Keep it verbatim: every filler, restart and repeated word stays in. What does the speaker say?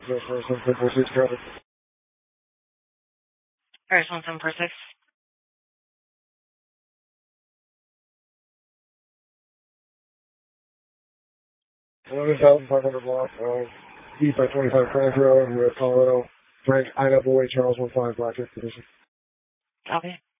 zero four seven four six, traffic. Paris one seven four six. eleven thousand five hundred block of E five twenty-five Frank Road, Red Colorado. Frank, I W A Charles one five Black Expedition. Okay.